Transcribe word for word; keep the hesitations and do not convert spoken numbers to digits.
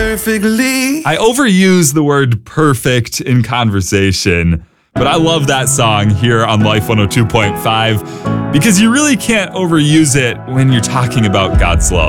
perfectly. I overuse the word perfect in conversation, but I love that song here on Life one oh two point five because you really can't overuse it when you're talking about God's love.